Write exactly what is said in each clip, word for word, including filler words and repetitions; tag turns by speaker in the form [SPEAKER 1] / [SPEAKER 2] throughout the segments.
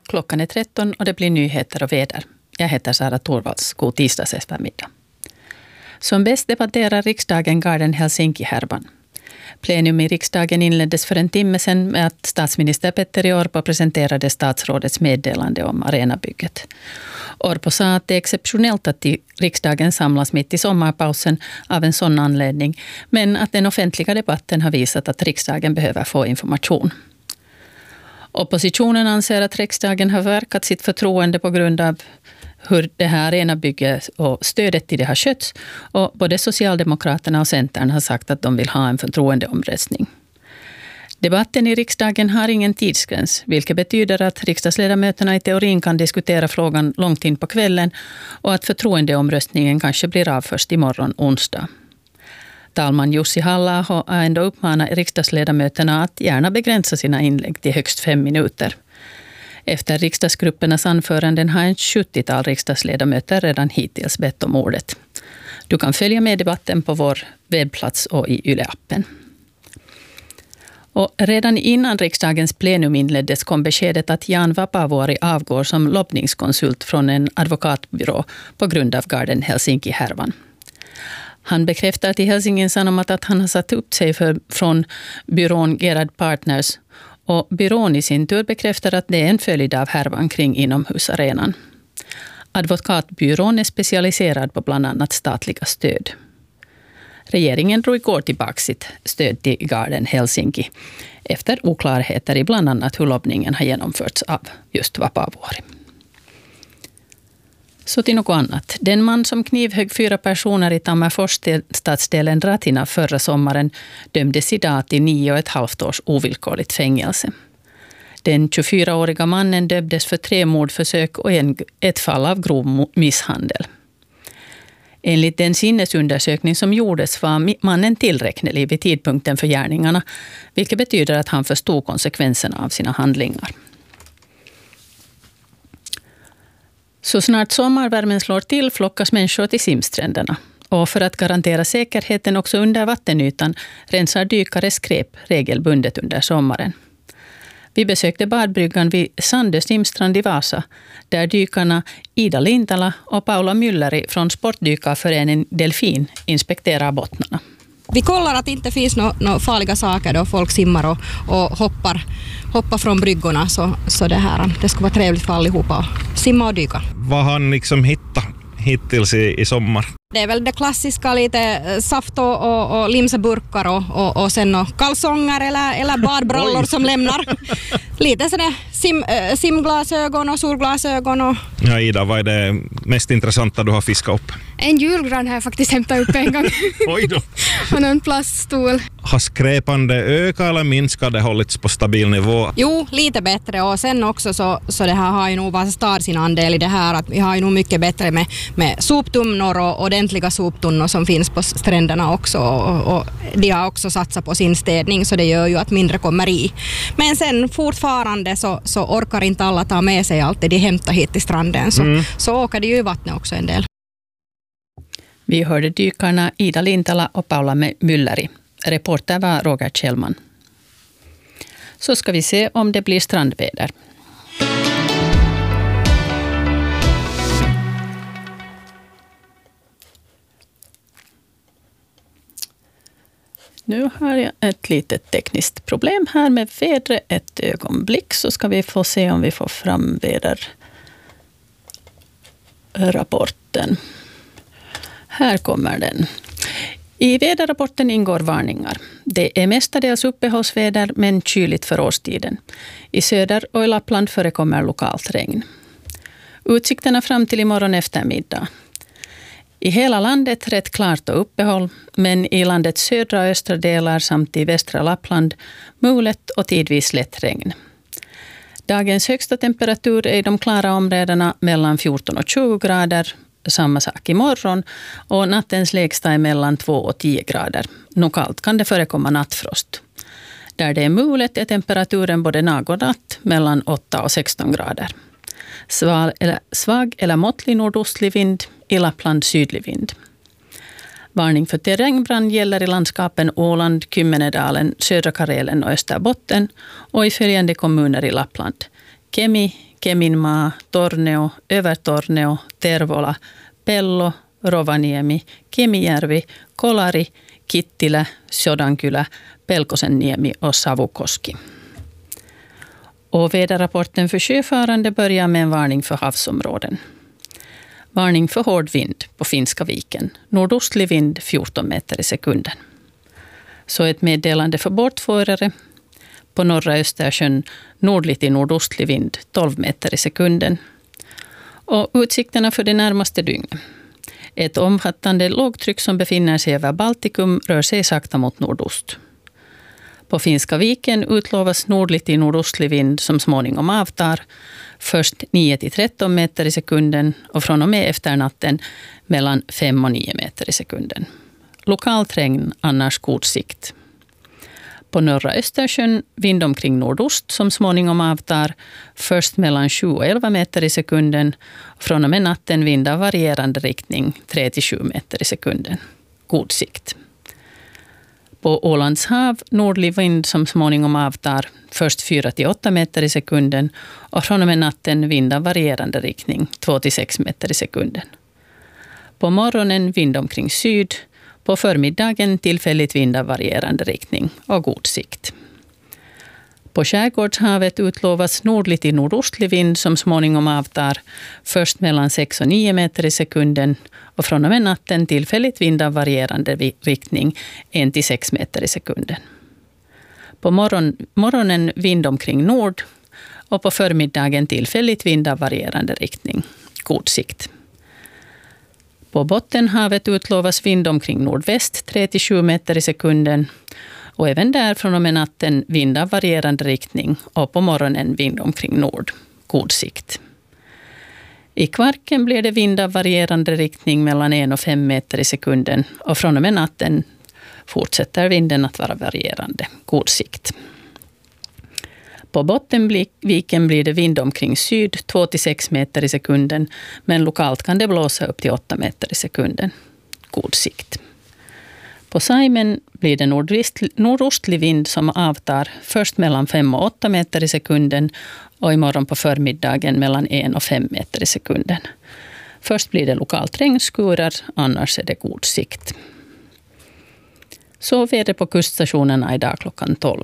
[SPEAKER 1] Klockan är tretton och det blir nyheter och väder. Jag heter Sara Torvalds. God tisdags eftermiddag. Som bäst debatterar riksdagen Garden Helsinki-härvan. Plenum i riksdagen inleddes för en timme sedan med att statsminister Petteri Orpo presenterade statsrådets meddelande om arenabygget. Orpo sa att det är exceptionellt att riksdagen samlas mitt i sommarpausen av en sån anledning, men att den offentliga debatten har visat att riksdagen behöver få information. Oppositionen anser att riksdagen har verkat sitt förtroende på grund av hur det här arenabygget och stödet till det har skötts, och både Socialdemokraterna och Centern har sagt att de vill ha en förtroendeomröstning. Debatten i riksdagen har ingen tidsgräns, vilket betyder att riksdagsledamöterna i teorin kan diskutera frågan långt in på kvällen och att förtroendeomröstningen kanske blir av först imorgon onsdag. Talman Jussi Halla-aho har ändå uppmanat riksdagsledamöterna att gärna begränsa sina inlägg till högst fem minuter. Efter riksdagsgruppernas anföranden har en sjuttiotal riksdagsledamöter redan hittills bett om ordet. Du kan följa med debatten på vår webbplats och i Yle-appen. Och redan innan riksdagens plenum inleddes kom beskedet att Jan Vapaavuori avgår som lobbningskonsult från en advokatbyrå på grund av Garden Helsinki-härvan. Han bekräftar till Helsingin Sanomat att han har satt upp sig för, från byrån Gerard Partners, och byrån i sin tur bekräftar att det är en följd av härvan kring inomhusarenan. Advokatbyrån är specialiserad på bland annat statliga stöd. Regeringen drog igår tillbaka sitt stöd till Garden Helsinki efter oklarheter i bland annat hur lobbningen har genomförts av just Vapaavuori. Så till något annat. Den man som knivhögg fyra personer i Tammerfors stadsdelen Ratina förra sommaren dömdes idag till nio och ett halvt års ovillkorligt fängelse. Den tjugofyraåriga mannen dömdes för tre mordförsök och en, ett fall av grov misshandel. Enligt den sinnesundersökning som gjordes var mannen tillräknelig vid tidpunkten för gärningarna, vilket betyder att han förstod konsekvenserna av sina handlingar. Så snart sommarvärmen slår till flockas människor till simstränderna. Och för att garantera säkerheten också under vattenytan rensar dykare skräp regelbundet under sommaren. Vi besökte badbryggan vid Sandö simstrand i Vasa, där dykarna Ida Lintala och Paula Mülleri från Sportdykarföreningen Delfin inspekterar bottnarna.
[SPEAKER 2] Vi kollar att det inte finns några no farliga saker då folk simmar och, och hoppar, hoppar från bryggorna, så, så det här, det ska vara trevligt för allihopa att simma och dyka.
[SPEAKER 3] Vad har ni liksom hittat hittills i, i sommar?
[SPEAKER 2] Det är väl det klassiska, lite saft och, och, och limseburkar och, och, och sen och kalsonger eller, eller badbrallor som lämnar. Lite sådär sim, äh, simglasögon och solglasögon. Och...
[SPEAKER 3] Ja, Ida, vad är det mest intressanta du har fiskat upp?
[SPEAKER 4] En julgran har jag faktiskt hämtat upp en gång.
[SPEAKER 3] Oj då.
[SPEAKER 4] Och en plaststol.
[SPEAKER 3] Har skräpande ökat eller minskat det hållits på stabil nivå?
[SPEAKER 2] Jo, lite bättre, och sen också så, så det här har ju nog Vasa stad sin andel i det här, att vi har ju nog mycket bättre med, med soptunnor och ordentliga soptunnor som finns på stränderna också, och, och de har också satsat på sin städning, så det gör ju att mindre kommer i. Men sen fortfarande så, så orkar inte alla ta med sig allt det de hämtar hit till stranden, så, mm. så åker det ju i vattnet också en del.
[SPEAKER 1] Vi hörde dykarna Ida Lintala och Paula Mülleri. Reporter var Roger Kjellman. Så ska vi se om det blir strandväder. Nu har jag ett litet tekniskt problem här med vädret. Ett ögonblick så ska vi få se om vi får fram väderrapporten. Här kommer den. I väderrapporten ingår varningar. Det är mestadels uppehållsväder men kyligt för årstiden. I söder och i Lappland förekommer lokalt regn. Utsikterna fram till imorgon eftermiddag. I hela landet rätt klart och uppehåll, men i landets södra och östra delar samt i västra Lappland mulet och tidvis lätt regn. Dagens högsta temperatur är i de klara områdena mellan fjorton och tjugo grader. Samma sak imorgon, och nattens lägsta är mellan två och tio grader. Lokalt kan det förekomma nattfrost. Där det är mulet är temperaturen både dag och natt mellan åtta och sexton grader. Svag eller, svag eller måttlig nordostlig vind, i Lappland sydlig vind. Varning för terrängbrand gäller i landskapen Åland, Kymmenedalen, södra Karelen och Österbotten och i följande kommuner i Lappland. Kemi, Keminmaa, Torneo, Övertorneo, Tervola, Pello, Rovaniemi, Kemijärvi, Kolari, Kittilä, Sodankylä, Pelkosenniemi och Savukoski. Och väderrapporten för sjöfarande börjar med en varning för havsområden. Varning för hård vind på Finska viken. Nordostlig vind fjorton meter i sekunden. Så ett meddelande för båtförare. På norra Östersjön nordlig till nordostlig vind tolv meter i sekunden. Och utsikterna för det närmaste dygnet. Ett omfattande lågtryck som befinner sig över Baltikum rör sig sakta mot nordost. På Finska viken utlovas nordlig till nordostlig vind som småningom avtar. Först nio till tretton meter i sekunden och från och med efter natten mellan fem och nio meter i sekunden. Lokalt regn, annars god sikt. På norra Östersjön vind omkring nordost som småningom avtar. Först mellan sju och elva meter i sekunden. Från och med natten vind av varierande riktning tre till sju meter i sekunden. God sikt. På Ålands hav nordlig vind som småningom avtar. Först fyra till åtta meter i sekunden. Och från och med natten vind av varierande riktning två till sex meter i sekunden. På morgonen vind omkring syd. På förmiddagen tillfälligt vind av varierande riktning och god sikt. På skärgårdshavet utlovas nordlig till nordostlig vind som småningom avtar. Först mellan sex och nio meter i sekunden och från och med natten tillfälligt vind av varierande riktning en till sex meter i sekunden. På morgon, morgonen vind omkring nord och på förmiddagen tillfälligt vind av varierande riktning. God sikt. På Bottenhavet utlovas vind omkring nordväst tre till sju meter i sekunden och även där från och med natten vind av varierande riktning och på morgonen vind omkring nord. God sikt. I Kvarken blir det vind av varierande riktning mellan en och fem meter i sekunden och från och med natten fortsätter vinden att vara varierande. God sikt. På Bottenviken blir det vind omkring syd två till sex meter i sekunden, men lokalt kan det blåsa upp till åtta meter i sekunden. God sikt. På Saimen blir det nordostlig vind som avtar först mellan fem och åtta meter i sekunden och imorgon på förmiddagen mellan en och fem meter i sekunden. Först blir det lokalt regnskurar, annars är det god sikt. Så väder på kuststationerna idag klockan tolv.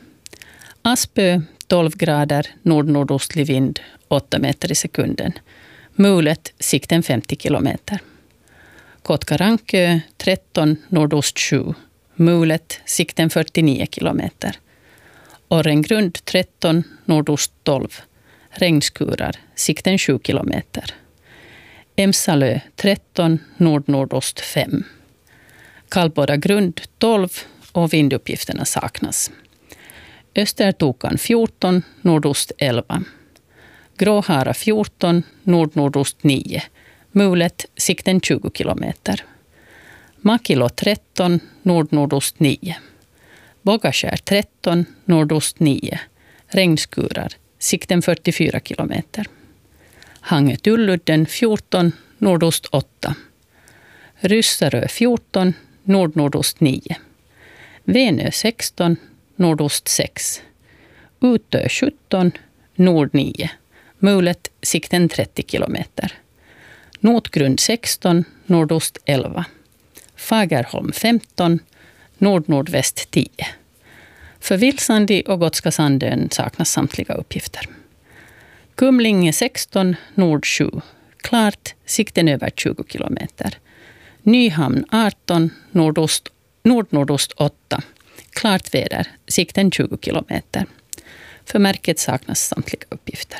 [SPEAKER 1] Aspö tolv grader, nord-nordostlig vind åtta meter i sekunden. Mulet sikten femtio kilometer. Kotkarankö tretton, nordost sju. Mulet sikten fyrtionio kilometer. Orrengrund tretton, nordost tolv. Regnskurar sikten sju kilometer. Emsalö tretton, nord-nordost fem. Kallbåda grund tolv och vinduppgifterna saknas. Östertokan fjorton, nordost elva. Gråhara fjorton, nord-nordost nio. Mulet sikten tjugo kilometer. Makilo tretton, nord-nordost nio. Bogaskär tretton, nordost nio. Regnskurar, sikten fyrtiofyra kilometer. Hangö-Tulludden fjorton, nordost åtta. Ryssarö fjorton, nord-nordost nio. Venö sexton, nordost sex. Utö sjutton, nord nio. Mulet sikten trettio kilometer. Notgrund sexton, nordost elva. Fagerholm femton, nord-nordväst tio. För Vilsandi och Gotska Sandön saknas samtliga uppgifter. Kumlinge sexton, nord sju. Klart, sikten över tjugo kilometer. Nyhamn arton, nordost, nord-nordost åtta. Klart väder, sikten tjugo kilometer. För märket saknas samtliga uppgifter.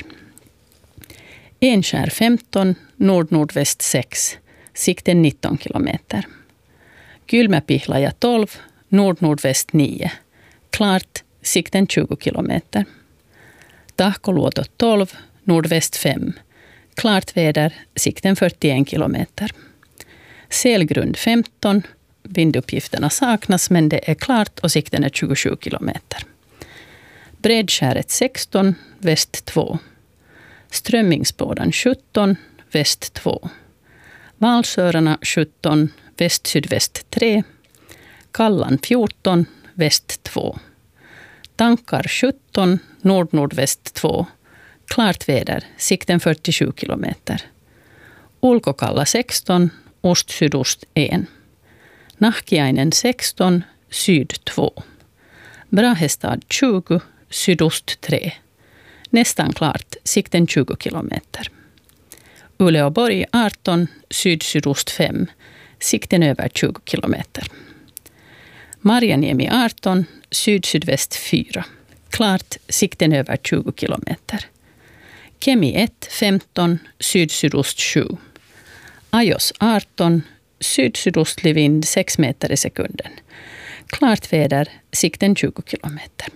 [SPEAKER 1] Enskär femton, nord-nordväst sex. Sikten nitton kilometer. Kylmäpihlaja tolv, nord-nordväst nio. Klart, sikten tjugo kilometer. Tahkoluoto tolv, nordväst fem. Klart väder, sikten fyrtioen kilometer. Selgrund femton, vinduppgifterna saknas men det är klart och sikten är tjugosju kilometer. Bredskäret sexton, väst två. Strömmingsbådan sjutton, väst två. Valsörarna sjutton, väst-sydväst tre. Kallan fjorton, väst två. Tankar sjutton, nord-nordväst två. Klart väder, sikten fyrtiosju kilometer. Ulkokalla sexton, ost-sydost en. Nahkiainen sexton, syd två. Brahestad tjugo, sydost tre. Nästan klart, sikten tjugo kilometer. Uleåborg arton, syd-sydost fem. Sikten över tjugo kilometer. Marjaniemi arton, syd-sydväst fyra. Klart, sikten över tjugo kilometer. Kemi ett, femton, syd-sydost sju. Ajos arton, syd-sydostlig vind sex meter i sekunden. Klart väder, sikten tjugo kilometer.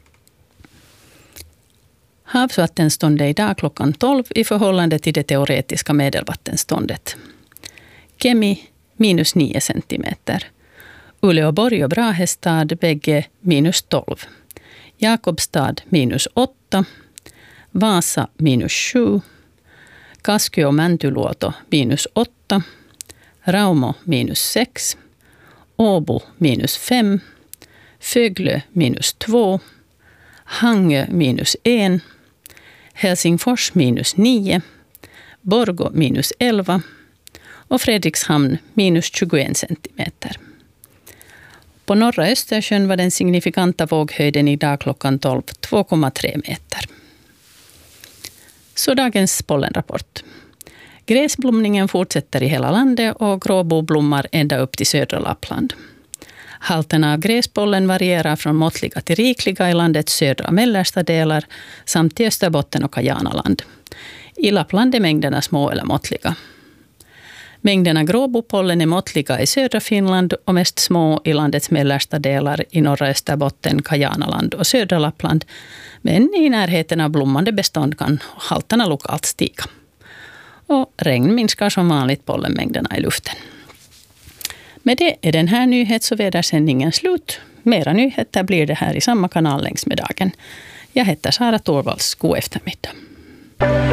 [SPEAKER 1] Havsvattenståndet idag klockan tolv i förhållande till det teoretiska medelvattenståndet. Kemi minus nio centimeter. Uleåborg och Brahestad bägge minus tolv. Jakobstad minus åtta. Vasa minus sju. Kaskö och Mäntyluoto minus åtta. Raumo minus sex. Åbo minus fem. Föglö minus två. Hangö minus en. Helsingfors minus nio. Borgå minus elva. Och Fredrikshamn minus tjugoen centimeter. På norra Östersjön var den signifikanta våghöjden idag klockan tolv två komma tre meter. Så dagens pollenrapport. Gräsblomningen fortsätter i hela landet och gråbo blommar ända upp till södra Lappland. Halterna av gräspollen varierar från måttliga till rikliga i landets södra och mellersta delar samt i Österbotten och Kajanaland. I Lappland är mängderna små eller måttliga. Mängderna gråbopollen är måttliga i södra Finland och mest små i landets mellersta delar i norra Österbotten, Kajanaland och södra Lappland. Men i närheten av blommande bestånd kan halterna lokalt stiga. Och regn minskar som vanligt pollenmängderna i luften. Med det är den här nyhets- och vädersändningen slut. Mera nyheter blir det här i samma kanal längs med dagen. Jag heter Sara Torvalds. God eftermiddag.